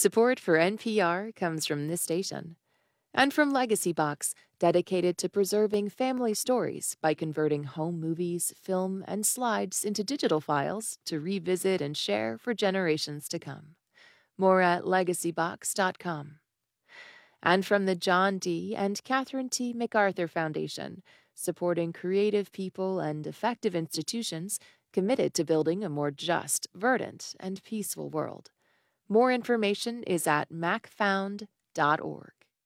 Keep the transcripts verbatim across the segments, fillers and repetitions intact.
Support for N P R comes from this station and from Legacy Box, dedicated to preserving family stories by converting home movies, film, and slides into digital files to revisit and share for generations to come. More at legacy box dot com. And from the John D. and Catherine T. MacArthur Foundation, supporting creative people and effective institutions committed to building a more just, verdant, and peaceful world. More information is at mac found dot org.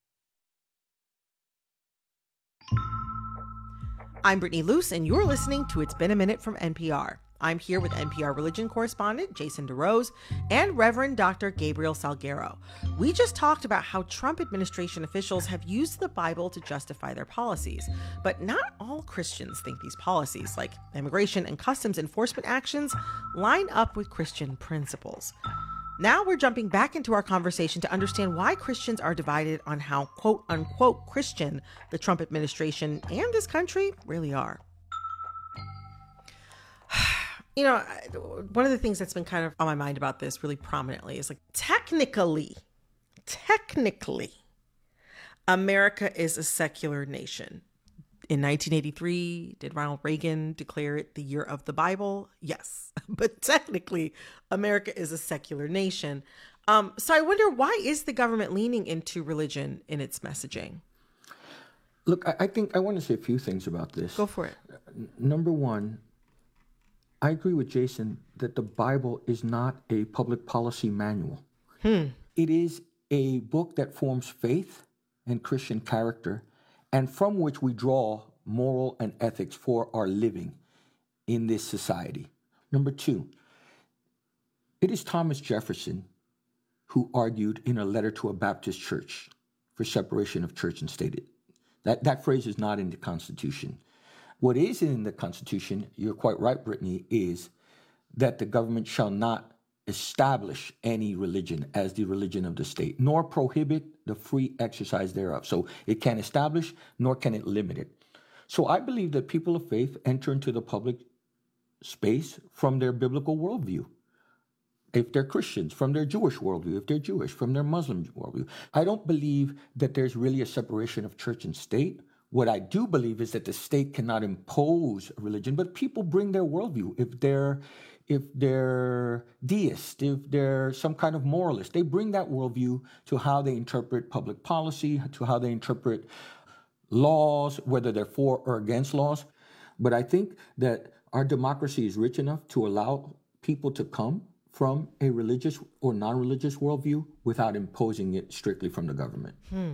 I'm Brittany Luce, and you're listening to It's Been a Minute from N P R. I'm here with N P R religion correspondent Jason DeRose and Reverend Doctor Gabriel Salguero. We just talked about how Trump administration officials have used the Bible to justify their policies. But not all Christians think these policies, like immigration and customs enforcement actions, line up with Christian principles. Now we're jumping back into our conversation to understand why Christians are divided on how quote-unquote Christian the Trump administration and this country really are. You know, one of the things that's been kind of on my mind about this really prominently is like, technically, technically, America is a secular nation. In nineteen eighty-three, did Ronald Reagan declare it the year of the Bible? Yes. But technically, America is a secular nation. Um, so I wonder, why is the government leaning into religion in its messaging? Look, I, I think I want to say a few things about this. Go for it. N- number one, I agree with Jason that the Bible is not a public policy manual. Hmm. It is a book that forms faith and Christian character, and from which we draw moral and ethics for our living in this society. Number two, it is Thomas Jefferson who argued in a letter to a Baptist church for separation of church and state. That, that phrase is not in the Constitution. What is in the Constitution, you're quite right, Brittany, is that the government shall not establish any religion as the religion of the state, nor prohibit the free exercise thereof. So it can't establish, nor can it limit it. So I believe that people of faith enter into the public space from their biblical worldview. If they're Christians, from their Jewish worldview. If they're Jewish, from their Muslim worldview. I don't believe that there's really a separation of church and state. What I do believe is that the state cannot impose religion, but people bring their worldview. If they're if they're deist, if they're some kind of moralist, they bring that worldview to how they interpret public policy, to how they interpret laws, whether they're for or against laws. But I think that our democracy is rich enough to allow people to come from a religious or non-religious worldview without imposing it strictly from the government. Hmm.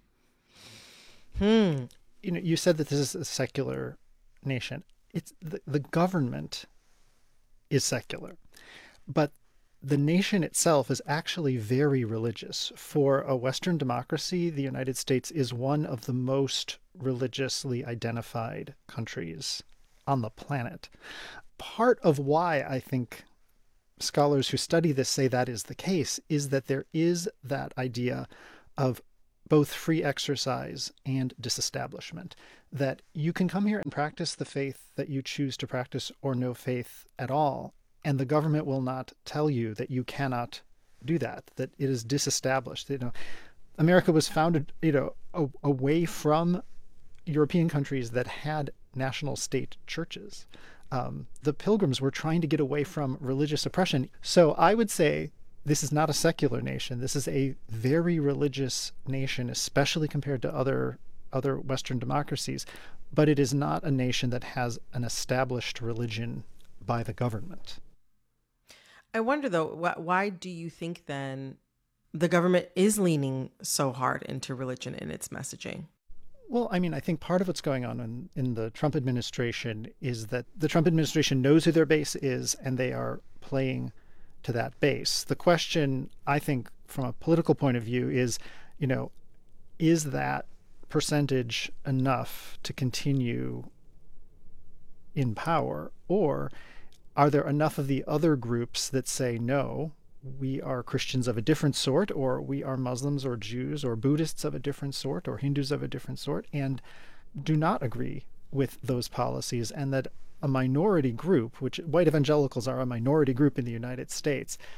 Hmm. You know, you said that this is a secular nation. It's the, the government is secular, but the nation itself is actually very religious. For a Western democracy, the United States is one of the most religiously identified countries on the planet. Part of why I think scholars who study this say that is the case is that there is that idea of both free exercise and disestablishment, that you can come here and practice the faith that you choose to practice or no faith at all, and the government will not tell you that you cannot do that, that it is disestablished. You know, America was founded, you know, a, away from European countries that had national state churches. Um, the Pilgrims were trying to get away from religious oppression. So I would say this is not a secular nation. This is a very religious nation, especially compared to other other Western democracies. But it is not a nation that has an established religion by the government. I wonder, though, wh- why do you think then the government is leaning so hard into religion in its messaging? Well, I mean, I think part of what's going on in, in the Trump administration is that the Trump administration knows who their base is, and they are playing to that base. The question, I think, from a political point of view is, you know, is that percentage enough to continue in power? Or are there enough of the other groups that say, no, we are Christians of a different sort, or we are Muslims or Jews or Buddhists of a different sort, or Hindus of a different sort, and do not agree with those policies, and that a minority group, which white evangelicals are a minority group in the United States,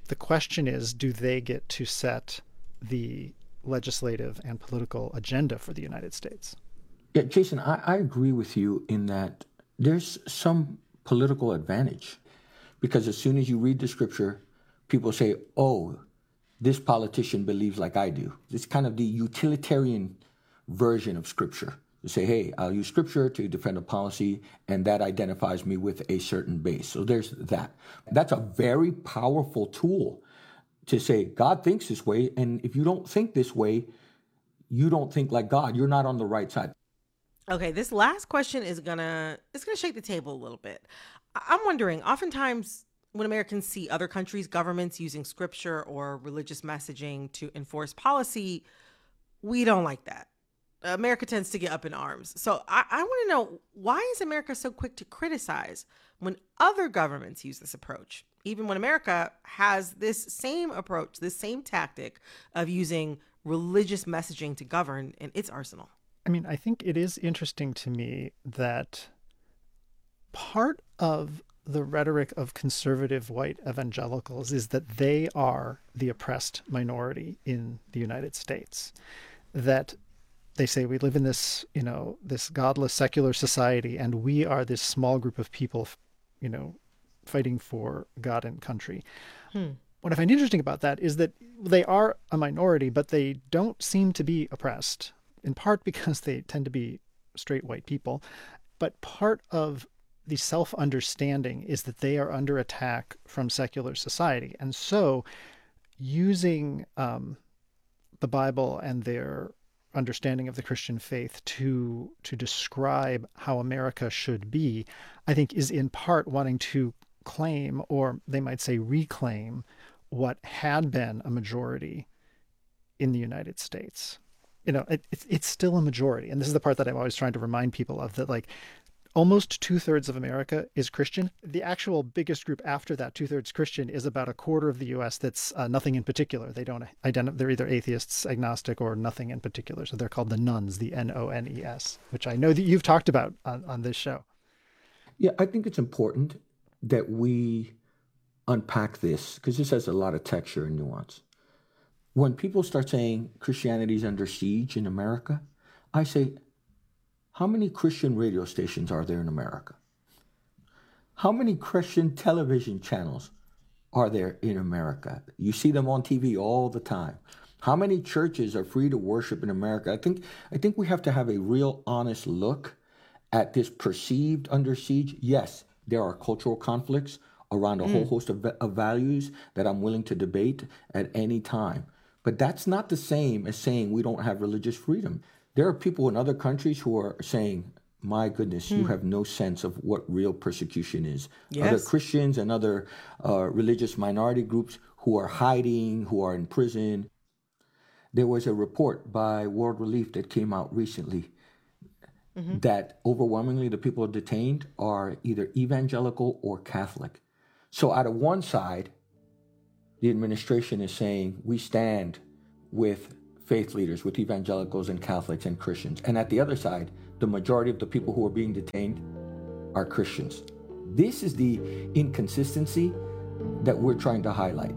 the question is, do they get to set the legislative and political agenda for the United States? Yeah, Jason, I, I agree with you in that there's some political advantage, because as soon as you read the scripture, people say, oh, this politician believes like I do. It's kind of the utilitarian version of scripture. You say, hey, I'll use scripture to defend a policy, and that identifies me with a certain base. So there's that. That's a very powerful tool to say, God thinks this way, and if you don't think this way, you don't think like God. You're not on the right side. Okay, this last question is gonna it's gonna shake the table a little bit. I- I'm wondering, oftentimes when Americans see other countries' governments using scripture or religious messaging to enforce policy, we don't like that. America tends to get up in arms. So I, I want to know, why is America so quick to criticize when other governments use this approach, even when America has this same approach, this same tactic of using religious messaging to govern in its arsenal? I mean, I think it is interesting to me that part of the rhetoric of conservative white evangelicals is that they are the oppressed minority in the United States. That they say we live in this, you know, this godless secular society, and we are this small group of people, you know, fighting for God and country. Hmm. What I find interesting about that is that they are a minority, but they don't seem to be oppressed, in part because they tend to be straight white people. But part of the self-understanding is that they are under attack from secular society. And so using um, the Bible and their understanding of the Christian faith to to describe how America should be, I think is in part wanting to claim, or they might say reclaim, what had been a majority in the United States. You know, it, it's it's still a majority. And this is the part that I'm always trying to remind people of, that like almost two-thirds of America is Christian. The actual biggest group after that, two-thirds Christian, is about a quarter of the U S that's uh, nothing in particular. They don't identify, they're either atheists, agnostic, or nothing in particular. So they're called the nuns, the N O N E S, which I know that you've talked about on, on this show. Yeah, I think it's important that we unpack this, because this has a lot of texture and nuance. When people start saying Christianity is under siege in America, I say, how many Christian radio stations are there in America? How many Christian television channels are there in America? You see them on T V all the time. How many churches are free to worship in America? I think I think we have to have a real honest look at this perceived under siege. Yes, there are cultural conflicts around a mm. whole host of, of values that I'm willing to debate at any time. But that's not the same as saying we don't have religious freedom. There are people in other countries who are saying, my goodness, hmm. you have no sense of what real persecution is. Yes. Other Christians and other uh, religious minority groups who are hiding, who are in prison. There was a report by World Relief that came out recently mm-hmm. that overwhelmingly the people detained are either evangelical or Catholic. So out of one side, the administration is saying we stand with faith leaders, with evangelicals and Catholics and Christians. And at the other side, the majority of the people who are being detained are Christians. This is the inconsistency that we're trying to highlight.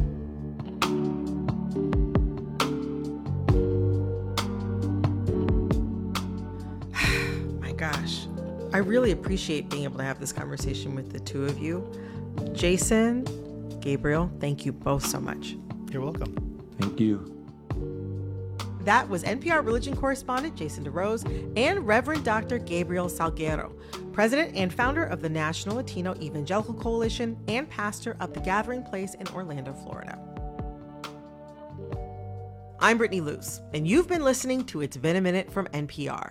My gosh, I really appreciate being able to have this conversation with the two of you. Jason, Gabriel, thank you both so much. You're welcome. Thank you. That was N P R religion correspondent Jason DeRose and Reverend Doctor Gabriel Salguero, president and founder of the National Latino Evangelical Coalition and pastor of The Gathering Place in Orlando, Florida. I'm Brittany Luce, and you've been listening to It's Been a Minute from N P R.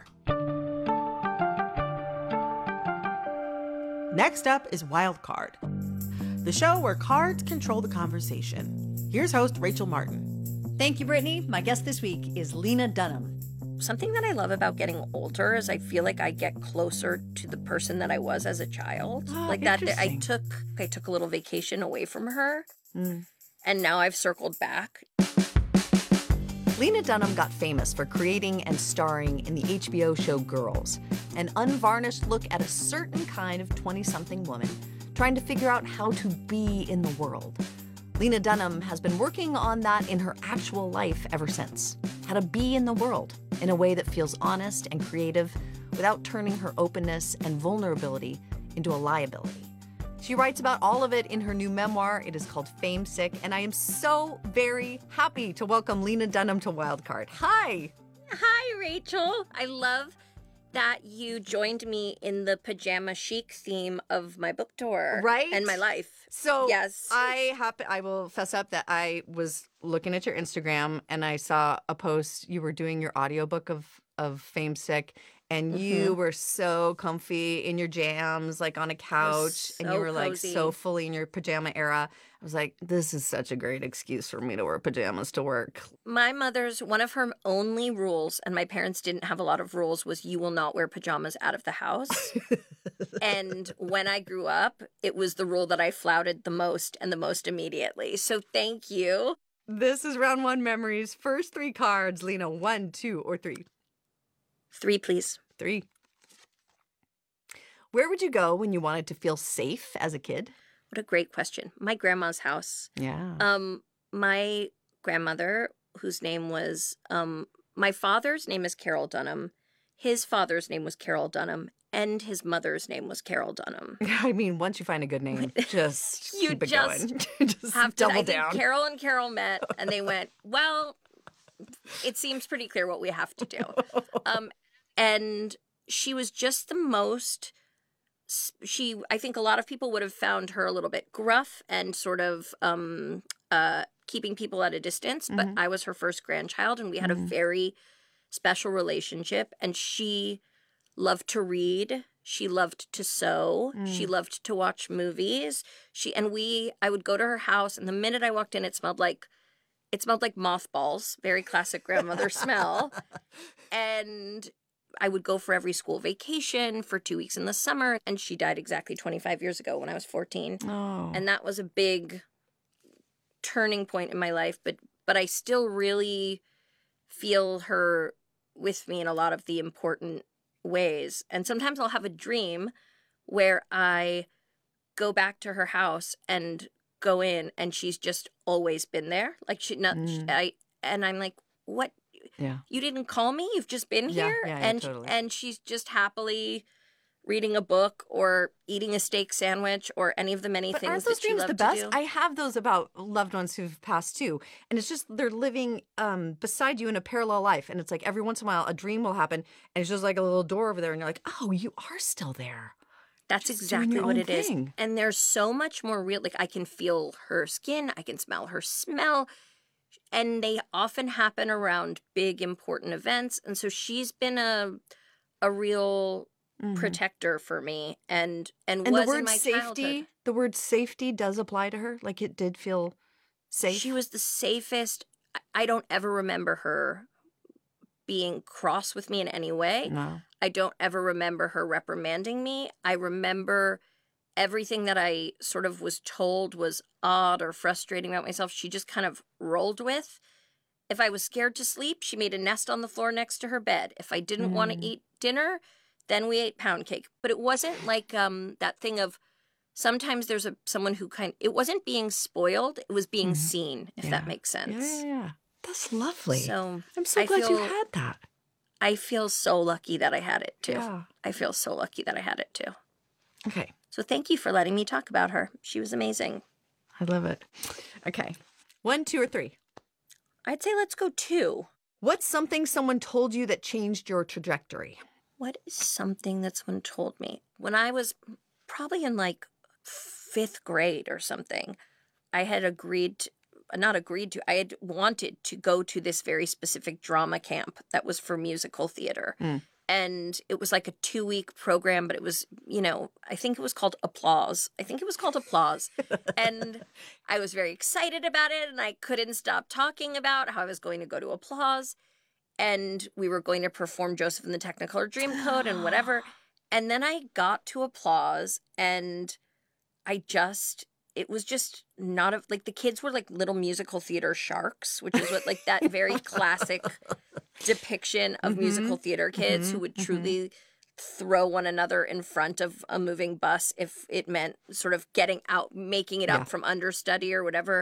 Next up is Wild Card, the show where cards control the conversation. Here's host Rachel Martin. Thank you, Brittany. My guest this week is Lena Dunham. Something that I love about getting older is I feel like I get closer to the person that I was as a child. Oh, like that, I took I took a little vacation away from her, mm. and now I've circled back. Lena Dunham got famous for creating and starring in the H B O show Girls, an unvarnished look at a certain kind of twenty-something woman trying to figure out how to be in the world. Lena Dunham has been working on that in her actual life ever since. How to be in the world in a way that feels honest and creative without turning her openness and vulnerability into a liability. She writes about all of it in her new memoir. It is called Fame Sick, and I am so very happy to welcome Lena Dunham to Wildcard. Hi! Hi, Rachel. I love that you joined me in the pajama chic theme of my book tour. Right? And my life. So yes. I happen, I will fess up that I was looking at your Instagram and I saw a post. You were doing your audiobook of, of Fame Sick, and mm-hmm. you were so comfy in your jams, like on a couch, so and you were like cozy. so fully in your pajama era. I was like, this is such a great excuse for me to wear pajamas to work. My mother's, one of her only rules, and my parents didn't have a lot of rules, was you will not wear pajamas out of the house. And when I grew up, it was the rule that I flouted the most and the most immediately. So thank you. This is round one memories. First three cards, Lena, one, two, or three? Three, please. Three. Where would you go when you wanted to feel safe as a kid? What a great question. My grandma's house. Yeah. Um, my grandmother, whose name was, um, my father's name is Carol Dunham. His father's name was Carol Dunham. And his mother's name was Carol Dunham. I mean, once you find a good name, just you keep it just going. just have to, double I down. Think Carol and Carol met and they went, well, it seems pretty clear what we have to do. Um, and she was just the most... She, I think a lot of people would have found her a little bit gruff and sort of um, uh, keeping people at a distance. But Mm-hmm. I was her first grandchild, and we had Mm-hmm. a very special relationship. And she loved to read. She loved to sew. Mm. She loved to watch movies. She and we. I would go to her house, and the minute I walked in, it smelled like it smelled like mothballs. Very classic grandmother smell. And I would go for every school vacation for two weeks in the summer. And she died exactly twenty-five years ago when I was fourteen. Oh. And that was a big turning point in my life. But but I still really feel her with me in a lot of the important ways. And sometimes I'll have a dream where I go back to her house and go in and she's just always been there. Like she not Mm. she, I and I'm like, what? Yeah. You didn't call me? You've just been Yeah, here? yeah, yeah, and totally. and she's just happily reading a book or eating a steak sandwich or any of the many But things aren't those that she dreams loved the best? to do. I have those about loved ones who've passed too. And it's just they're living um, beside you in a parallel life. And it's like every once in a while a dream will happen and it's just like a little door over there and you're like, oh, you are still there. That's Just doing exactly your what own it is. thing. And there's so much more real. Like I can feel her skin. I can smell her smell. And they often happen around big, important events. And so she's been a a real Mhm. protector for me. And and, And was the word in my safety, childhood. the word safety does apply to her. Like it did feel safe. She was the safest. I- I don't ever remember her being cross with me in any way. No. I don't ever remember her reprimanding me. I remember everything that I sort of was told was odd or frustrating about myself. She just kind of rolled with. If I was scared to sleep, she made a nest on the floor next to her bed. If I didn't want to Mm. eat dinner, then we ate pound cake. But it wasn't like um, that thing of sometimes there's a someone who kind it wasn't being spoiled, it was being Mhm. seen, if Yeah. that makes Yeah, sense. yeah, yeah. That's lovely. So I'm so I glad you feel- had that. I feel so lucky that I had it too. Yeah. I feel so lucky that I had it too. Okay. So thank you for letting me talk about her. She was amazing. I love it. Okay. One, two, or three. I'd say let's go two. What's something someone told you that changed your trajectory? What is something that someone told me? When I was probably in like fifth grade or something, I had agreed, to, not agreed to, I had wanted to go to this very specific drama camp that was for musical theater. Mm. And it was like a two week program, but it was, you know, I think it was called Applause. I think it was called Applause. And I was very excited about it. And I couldn't stop talking about how I was going to go to Applause. And we were going to perform Joseph and the Technicolor Dreamcoat and whatever. And then I got to Applause and I just, it was just not a, like the kids were like little musical theater sharks, which is what like that very classic depiction of Mhm. musical theater kids Mhm, who would mhm. truly throw one another in front of a moving bus if it meant sort of getting out, making it Yeah. up from understudy or whatever.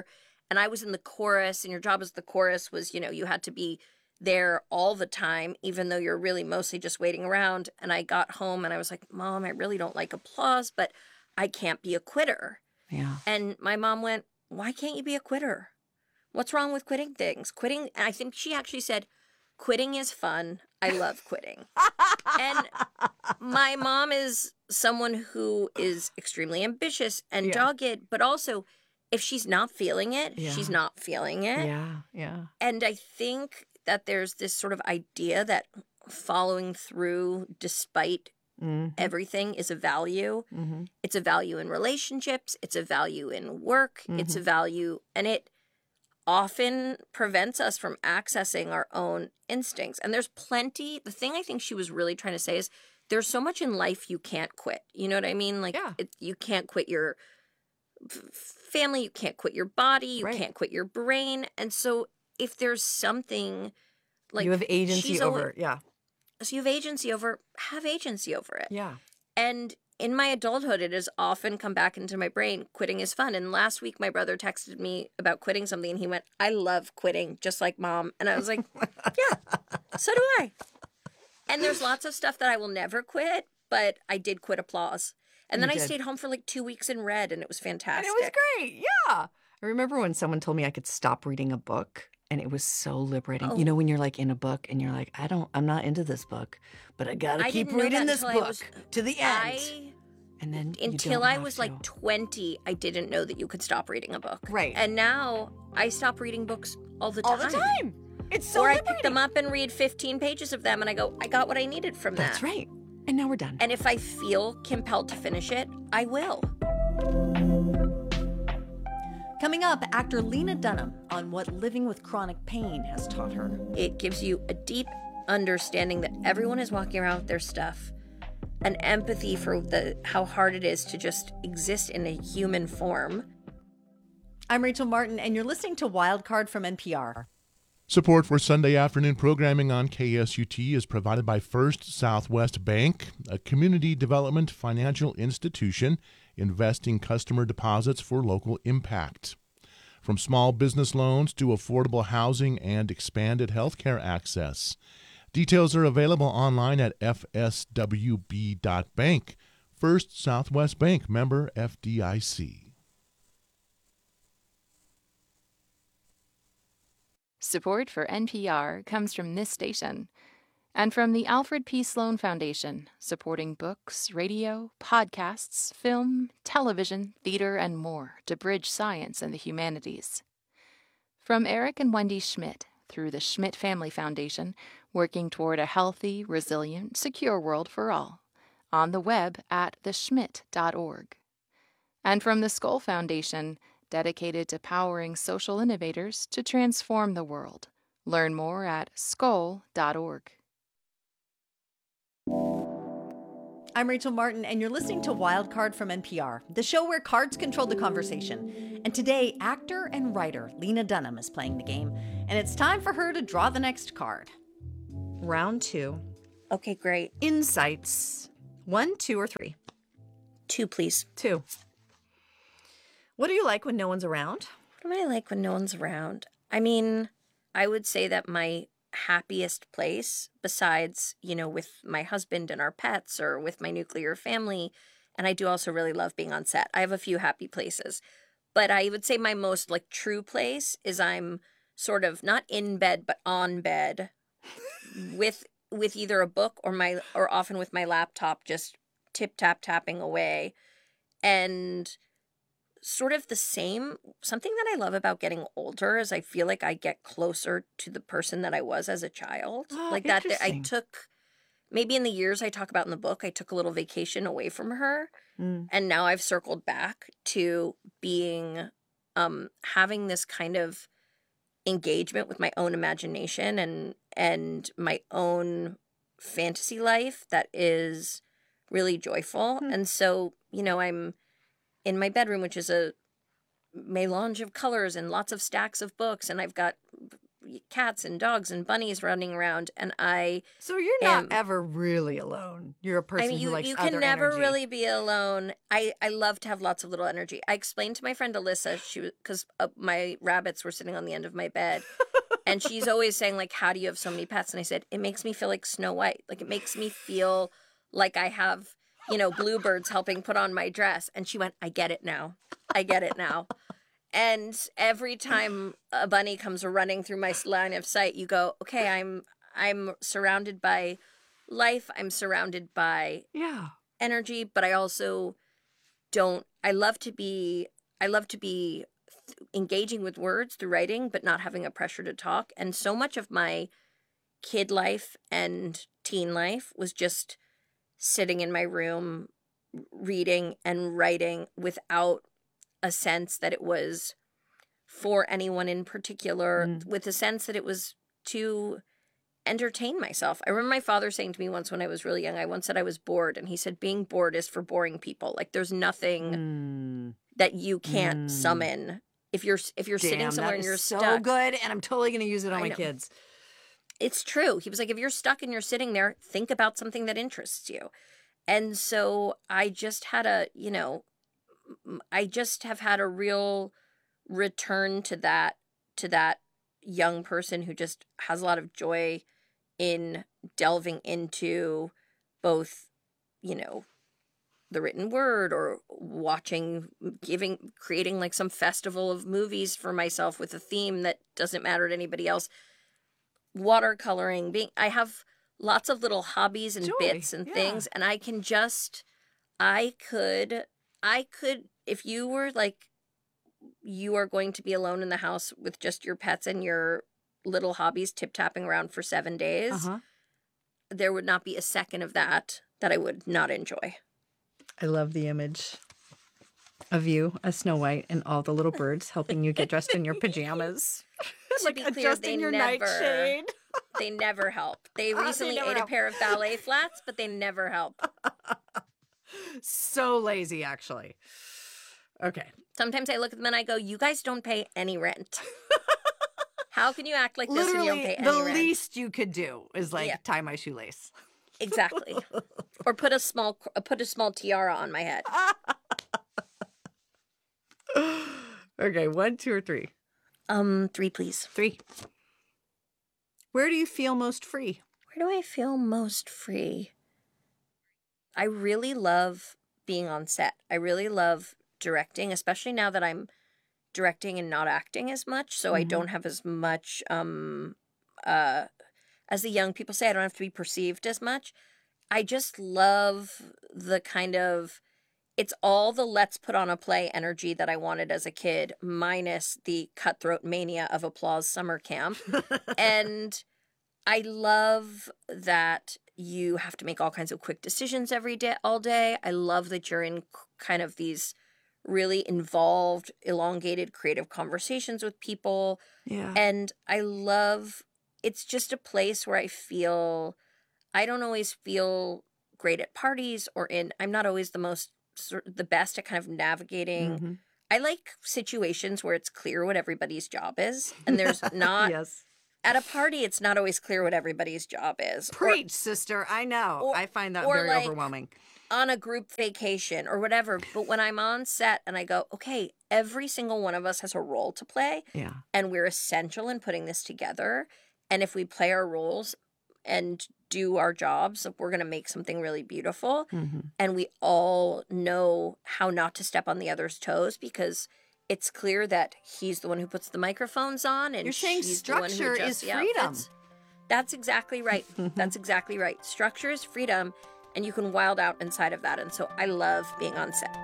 and I was in the chorus, and your job as the chorus was, you know, you had to be there all the time, even though you're really mostly just waiting around. And I got home and I was like, Mom, I really don't like applause, but I can't be a quitter. Yeah. And my mom went, why can't you be a quitter? What's wrong with quitting things? Quitting, and I think she actually said, quitting is fun. I love quitting. And my mom is someone who is extremely ambitious and Yeah. dogged, but also if she's not feeling it, Yeah. she's not feeling it. Yeah. Yeah. And I think that there's this sort of idea that following through despite Mm-hmm. everything is a value. Mm-hmm. It's a value in relationships. It's a value in work. It's a value, and it often prevents us from accessing our own instincts. And there's plenty. The thing I think she was really trying to say is there's so much in life you can't quit. You know what I mean? Like Yeah. it, you can't quit your f- family. You can't quit your body. You Right. can't quit your brain. And so if there's something like you have agency she's over alwa- it. Yeah. so you have agency over, have agency over it. Yeah. And in my adulthood, it has often come back into my brain, quitting is fun. And last week, my brother texted me about quitting something, and he went, I love quitting, just like Mom. And I was like, yeah, so do I. And there's lots of stuff that I will never quit, but I did quit applause. And then You I did. stayed home for like two weeks and read, and it was fantastic. And it was great. Yeah. I remember when someone told me I could stop reading a book, and it was so liberating. Oh. You know, when you're like in a book and you're like, I don't, I'm not into this book, but I got to I keep didn't know reading that this until I book was- to the end. I, and then you until don't I have was to. like twenty, I didn't know that you could stop reading a book. Right. And now I stop reading books all the all time. the time. It's so or I liberating. pick them up and read fifteen pages of them, and I go, I got what I needed from that. That's right. And now we're done. And if I feel compelled to finish it, I will. Coming up, actor Lena Dunham on what living with chronic pain has taught her. It gives you a deep understanding that everyone is walking around with their stuff, an empathy for the how hard it is to just exist in a human form. I'm Rachel Martin, and you're listening to Wildcard from N P R. Support for Sunday afternoon programming on K S U T is provided by First Southwest Bank, a community development financial institution investing customer deposits for local impact. From small business loans to affordable housing and expanded healthcare access. Details are available online at f s w b dot bank. First Southwest Bank, member F D I C. Support for N P R comes from this station and from the Alfred P. Sloan Foundation, supporting books, radio, podcasts, film, television, theater, and more to bridge science and the humanities. From Eric and Wendy Schmidt through the Schmidt Family Foundation, working toward a healthy, resilient, secure world for all, on the web at the schmidt dot org. And from the Skoll Foundation, dedicated to powering social innovators to transform the world. Learn more at skoll dot org. I'm Rachel Martin, and you're listening to Wildcard from N P R, the show where cards control the conversation. And today, actor and writer Lena Dunham is playing the game, and it's time for her to draw the next card. Round two. Okay, great. Insights. One, two, or three? Two, please. Two. What do you like when no one's around? What do I like when no one's around? I mean, I would say that my happiest place, besides, you know, with my husband and our pets or with my nuclear family, and I do also really love being on set. I have a few happy places. But I would say my most, like, true place is I'm sort of not in bed, but on bed with with either a book or my or often with my laptop, just tip tap tapping away. And sort of the same, something that I love about getting older is I feel like I get closer to the person that I was as a child. Oh, like that, that I interesting. took, maybe in the years I talk about in the book, I took a little vacation away from her. Mm. And now I've circled back to being, um, having this kind of engagement with my own imagination and, and my own fantasy life that is really joyful. Hmm. And so, you know, I'm in my bedroom, which is a melange of colors and lots of stacks of books. And I've got cats and dogs and bunnies running around, and I. So you're not am, ever really alone. You're a person I mean, you, who likes you other can never energy. really be alone. I, I love to have lots of little energy. I explained to my friend Alyssa, she because uh, my rabbits were sitting on the end of my bed, and she's always saying like, "How do you have so many pets?" And I said, "It makes me feel like Snow White. Like it makes me feel like I have, you know, bluebirds helping put on my dress." And she went, "I get it now. I get it now." And every time a bunny comes running through my line of sight, you go, "Okay, I'm I'm surrounded by life. I'm surrounded by Yeah. energy, but I also don't. I love to be. I love to be engaging with words through writing, but not having a pressure to talk. And so much of my kid life and teen life was just sitting in my room, reading and writing without a sense that it was for anyone in particular, Mm. with a sense that it was to entertain myself. I remember my father saying to me once when I was really young, I once said I was bored, and he said, being bored is for boring people. Like there's nothing Mm. that you can't Mm. summon. If you're if you're sitting Damn, somewhere that and is you're so stuck, good, and I'm totally going to use it on I my know. kids. It's true. He was like, if you're stuck and you're sitting there, think about something that interests you. And so I just had a, you know, m- I just have had a real return to that, to that young person who just has a lot of joy in delving into both, you know, the written word or watching, giving, creating like some festival of movies for myself with a theme that doesn't matter to anybody else. Watercoloring, being, I have lots of little hobbies and Joy, bits and yeah. things, and I can just, I could, I could, if you were like, you are going to be alone in the house with just your pets and your little hobbies tip-tapping around for seven days, Uh-huh. there would not be a second of that that I would not enjoy. I love the image of you, a Snow White, and all the little birds helping you get dressed in your pajamas. To be clear, they never, nightshade. they never help. They Ah, they recently never ate a help. pair of ballet flats, but they never help. So lazy, actually. Okay. Sometimes I look at them and I go, you guys don't pay any rent. How can you act like this when you don't Literally, pay any the rent? least you could do is like Yeah. tie my shoelace. Exactly. Or put a small uh, put a small tiara on my head. Okay, one, two, or three? Um, three, please. Three. Where do you feel most free? Where do I feel most free? I really love being on set. I really love directing, especially now that I'm directing and not acting as much. So I Mhm. don't have as much, um, uh, as the young people say, I don't have to be perceived as much. I just love the kind of, it's all the let's put on a play energy that I wanted as a kid, minus the cutthroat mania of applause summer camp. And I love that you have to make all kinds of quick decisions every day, all day. I love that you're in kind of these really involved, elongated, creative conversations with people. Yeah. And I love, it's just a place where I feel, I don't always feel great at parties or in, I'm not always the most, the best at kind of navigating. Mhm. I like situations where it's clear what everybody's job is. And there's not, Yes. at a party, it's not always clear what everybody's job is. Or Preach, sister. I know. or- I find that or very like- overwhelming. on a group vacation or whatever. But when I'm on set and I go, okay, every single one of us has a role to play Yeah. and we're essential in putting this together. And if we play our roles and do our jobs, we're going to make something really beautiful. Mm-hmm. And we all know how not to step on the other's toes because it's clear that he's the one who puts the microphones on and You're saying she's the one who structure adjusts is the freedom. outfits. That's exactly right. That's exactly right. Structure is freedom, and you can wild out inside of that. And so I love being on set.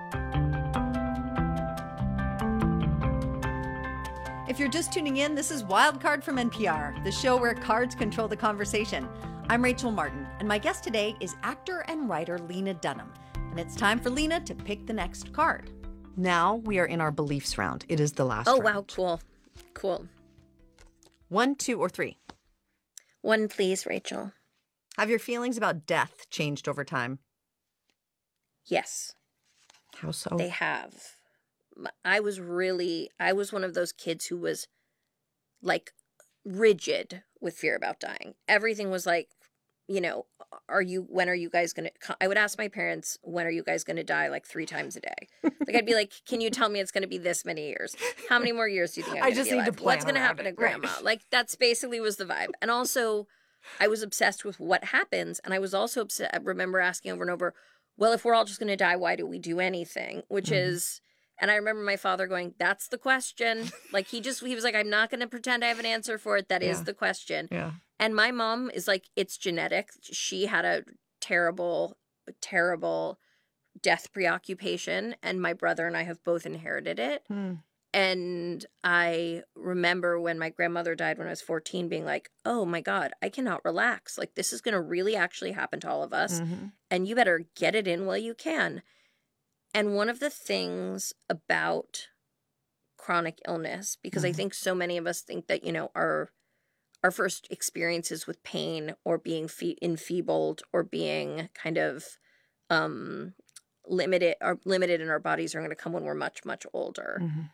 If you're just tuning in, this is Wildcard from N P R, the show where cards control the conversation. I'm Rachel Martin, and my guest today is actor and writer Lena Dunham. And it's time for Lena to pick the next card. Now we are in our beliefs round. It is the last Oh, round. wow. Cool. Cool. One, two, or three. One, please, Rachel. Have your feelings about death changed over time? Yes, How so? they have. M- I was really, I was one of those kids who was like rigid with fear about dying. Everything was like, you know, are you, when are you guys going to, I would ask my parents, when are you guys going to die, like three times a day? Like, I'd be like, can you tell me it's going to be this many years? How many more years do you think I'm I gonna just be need to alive? plan What's going to around happen it, to grandma? right. Like, that's basically was the vibe. And also, I was obsessed with what happens. And I was also upset. I remember asking over and over, well, if we're all just going to die, why do we do anything? Which Mhm. is, and I remember my father going, that's the question. Like, he just, he was like, I'm not going to pretend I have an answer for it. That is Yeah. the question. Yeah. And my mom is like, it's genetic. She had a terrible, terrible death preoccupation. And my brother and I have both inherited it. Hmm. And I remember when my grandmother died when I was fourteen being like, oh my God, I cannot relax. Like, this is going to really actually happen to all of us. Mhm. And you better get it in while you can. And one of the things about chronic illness, because I Mhm. think so many of us think that, you know, our our first experiences with pain or being fe- enfeebled or being kind of um, limited or limited in our bodies are going to come when we're much, much older, Mhm.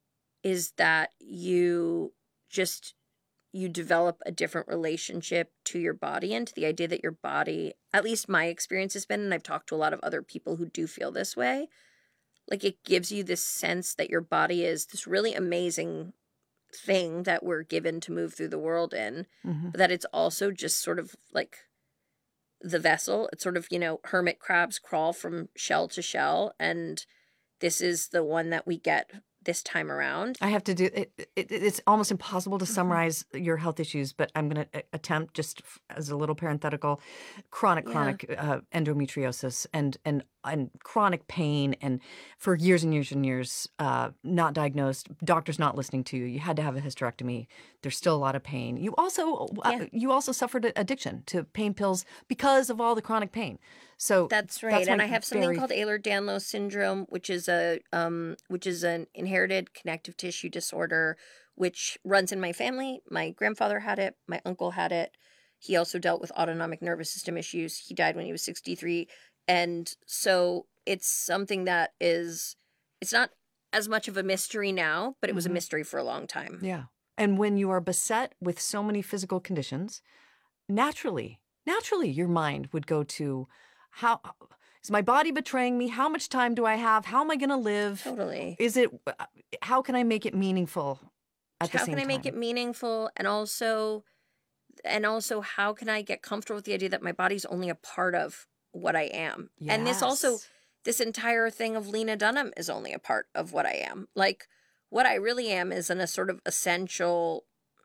is that you just, you develop a different relationship to your body and to the idea that your body, at least my experience has been, and I've talked to a lot of other people who do feel this way, like it gives you this sense that your body is this really amazing thing that we're given to move through the world in, Mhm. but that it's also just sort of like the vessel. It's sort of, you know, hermit crabs crawl from shell to shell, and this is the one that we get this time around. I have to do it, it. It's almost impossible to summarize your health issues, but I'm going to attempt, just f- as a little parenthetical, chronic, Yeah. chronic uh, endometriosis and and and chronic pain, and for years and years and years, uh, not diagnosed, doctors not listening to you. You had to have a hysterectomy. There's still a lot of pain. You also uh, Yeah. you also suffered a- addiction to pain pills because of all the chronic pain. So That's right. and why I have something very- called Ehlers-Danlos syndrome, which is a um which is an inherited connective tissue disorder which runs in my family. My grandfather had it, my uncle had it. He also dealt with autonomic nervous system issues. He died when he was sixty-three. And so it's something that is, it's not as much of a mystery now, but it was Mhm. a mystery for a long time. Yeah. And when you are beset with so many physical conditions, naturally, naturally, your mind would go to, how is my body betraying me? How much time do I have? How am I going to live? Totally. Is it, how can I make it meaningful at the How same can I make time? it meaningful? And also, and also, how can I get comfortable with the idea that my body's only a part of what I am? And this also, Yes. this entire thing of Lena Dunham is only a part of what I am. Like, what I really am is in a sort of essential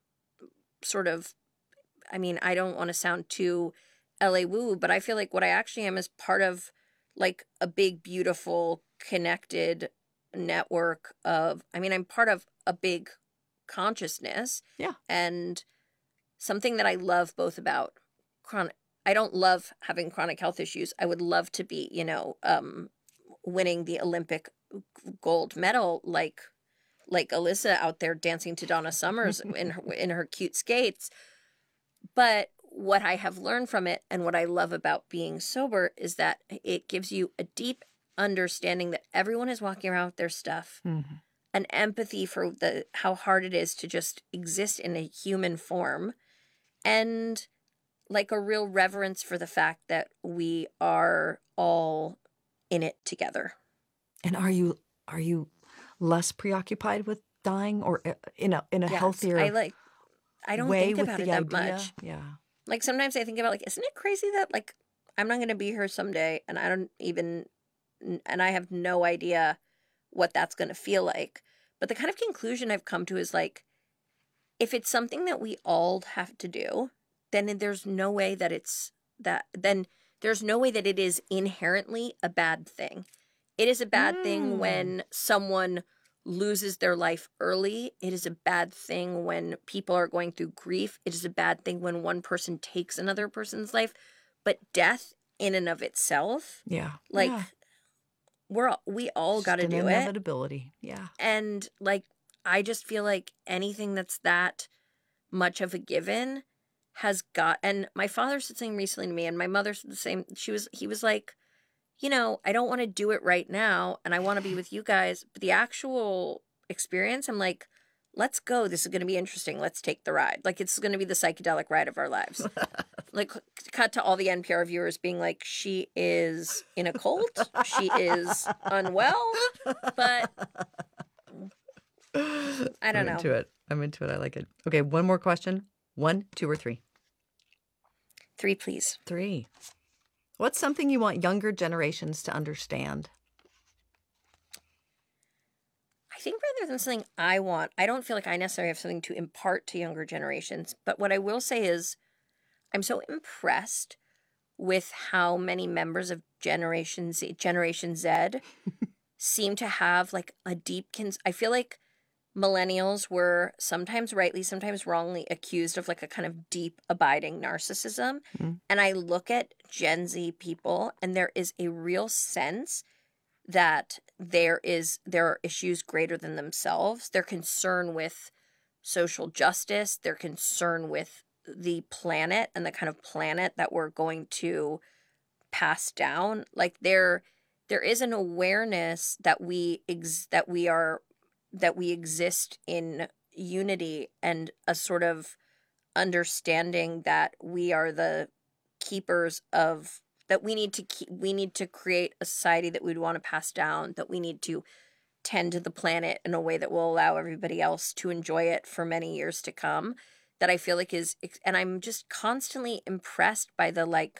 sort of, I mean, I don't want to sound too L A woo, but I feel like what I actually am is part of like a big, beautiful, connected network of, I mean, I'm part of a big consciousness. Yeah. And something that I love both about chronic, I don't love having chronic health issues. I would love to be, you know, um, winning the Olympic gold medal like like Alyssa out there dancing to Donna Summers in her, in her cute skates. But what I have learned from it and what I love about being sober is that it gives you a deep understanding that everyone is walking around with their stuff, Mhm. an empathy for the how hard it is to just exist in a human form, and like a real reverence for the fact that we are all in it together. And are you, are you less preoccupied with dying, or uh, in a, in a Yes, healthier I like I don't way think with about the it that idea? much. Yeah. Like sometimes I think about like, isn't it crazy that like I'm not going to be here someday and I don't even, and I have no idea what that's going to feel like. But the kind of conclusion I've come to is like, if it's something that we all have to do, then there's no way that it's that, then there's no way that it is inherently a bad thing. It is a bad Mm. thing when someone loses their life early. It is a bad thing when people are going through grief. It is a bad thing when one person takes another person's life. But death in and of itself, Yeah. like Yeah. we're all, we all Just got to an do it. inevitability. Yeah. And like I just feel like anything that's that much of a given has got, and my father said something recently to me, and my mother said the same. She was, he was like, you know, I don't want to do it right now, and I want to be with you guys. But the actual experience, I'm like, let's go. This is going to be interesting. Let's take the ride. Like, it's going to be the psychedelic ride of our lives. Like, cut to all the N P R viewers being like, she is in a cult. She is unwell. But I don't I'm know. into it. I'm into it. I like it. Okay, one more question. One, two, or three? Three, please. Three. What's something you want younger generations to understand? I think rather than something I want, I don't feel like I necessarily have something to impart to younger generations. But what I will say is I'm so impressed with how many members of Generation Z, Generation Z seem to have like a deep... Cons- I feel like millennials were sometimes rightly, sometimes wrongly accused of like a kind of deep, abiding narcissism. Mm. And I look at Gen Z people and there is a real sense that there is there are issues greater than themselves. They're concerned with social justice. They're concerned with the planet and the kind of planet that we're going to pass down. Like there there is an awareness that we ex- that we are that we exist in unity and a sort of understanding that we are the keepers of, that we need to keep, we need to create a society that we'd want to pass down, that we need to tend to the planet in a way that will allow everybody else to enjoy it for many years to come. That I feel like is, and I'm just constantly impressed by the like,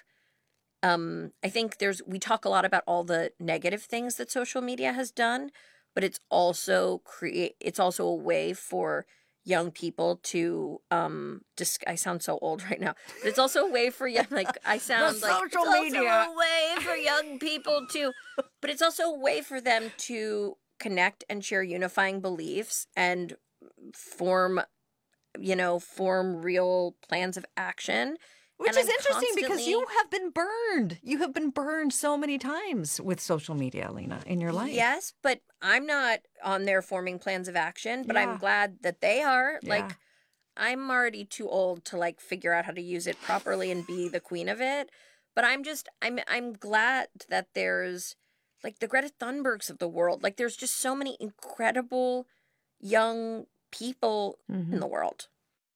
um, I think there's, we talk a lot about all the negative things that social media has done, but it's also create, it's also a way for young people to, um, just, I sound so old right now, but it's also a way for young, like, I sound like, social it's media. also a way for young people to, but it's also a way for them to connect and share unifying beliefs and form, you know, form real plans of action. Which And is I'm interesting because constantly- you have been burned. You have been burned so many times with social media, Lena, in your life. Yes, but I'm not on there forming plans of action, but Yeah. I'm glad that they are. Yeah. Like, I'm already too old to like figure out how to use it properly and be the queen of it. But I'm just, I'm, I'm glad that there's like the Greta Thunbergs of the world. Like, there's just so many incredible young people Mhm. in the world.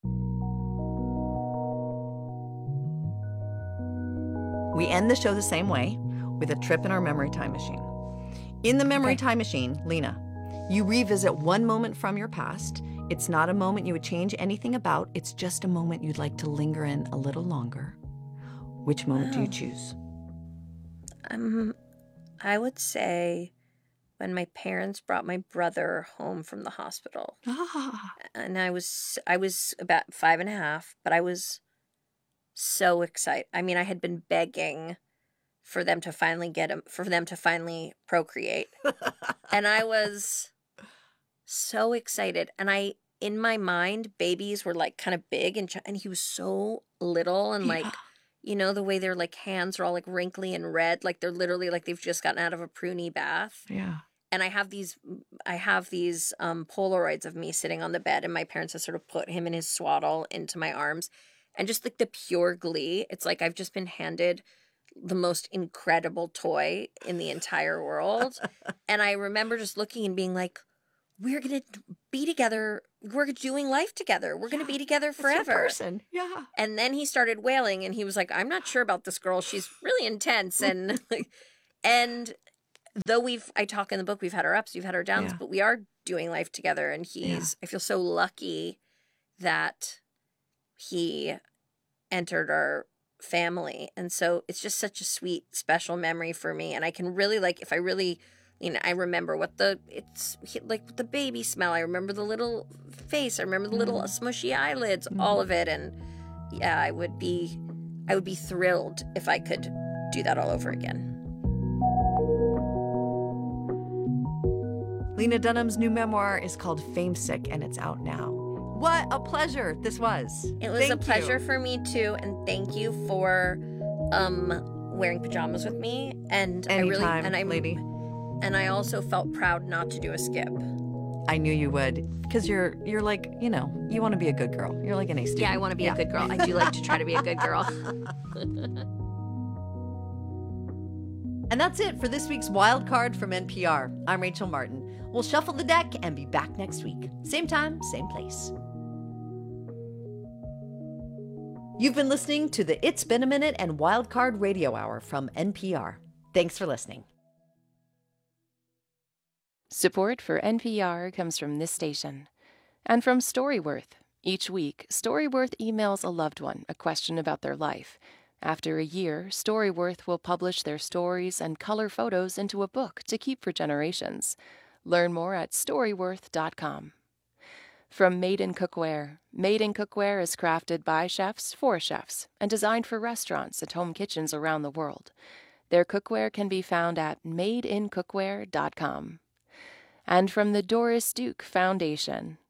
We end the show the same way, with a trip in our memory time machine. In the memory Okay. time machine, Lena, you revisit one moment from your past. It's not a moment you would change anything about. It's just a moment you'd like to linger in a little longer. Which moment do you Wow. choose? Um, I would say when my parents brought my brother home from the hospital. Ah, And I was I was about five and a half, but I was so excited. I mean, I had been begging for them to finally get him, for them to finally procreate, and I was so excited. And I, in my mind, babies were like kind of big, and ch- and he was so little, and like, Yeah. you know, the way their like hands are all like wrinkly and red, like they're literally like they've just gotten out of a pruny bath. yeah. And I have these, I have these um, Polaroids of me sitting on the bed, and my parents have sort of put him in his swaddle into my arms, and just like the pure glee. It's like I've just been handed the most incredible toy in the entire world, and I remember just looking and being like, "We're gonna be together. We're doing life together. We're gonna Yeah, be together It's your forever." person. Yeah. And then he started wailing, and he was like, "I'm not sure about this girl. She's really intense." And and though we've, I talk in the book, we've had our ups, we've had our downs, Yeah. but we are doing life together. And he's, I feel so lucky that he entered our family. And so it's just such a sweet, special memory for me. And I can really like, if I really, you know, I remember what the, it's like the baby smell. I remember the little face. I remember the little smushy eyelids, all of it. And yeah, I would be, I would be thrilled if I could do that all over again. Lena Dunham's new memoir is called Famesick, and it's out now. What a pleasure this was. It was Thank a pleasure you. for me too, and thank you for um wearing pajamas with me. And I really Anytime, and I lady. and I also felt proud not to do a skip. I knew you would, because you're you're like, you know, you want to be a good girl. You're like an A student. Yeah, I want to be a good girl. I do like to try to be a good girl. And that's it for this week's Wild Card from N P R. I'm Rachel Martin. We'll shuffle the deck and be back next week. Same time, same place. You've been listening to the It's Been a Minute and Wild Card Radio Hour from N P R. Thanks for listening. Support for N P R comes from this station and from Storyworth. Each week, Storyworth emails a loved one a question about their life. After a year, Storyworth will publish their stories and color photos into a book to keep for generations. Learn more at storyworth dot com. From Made in Cookware. Made in Cookware is crafted by chefs for chefs and designed for restaurants and home kitchens around the world. Their cookware can be found at made in cookware dot com. And from the Doris Duke Foundation.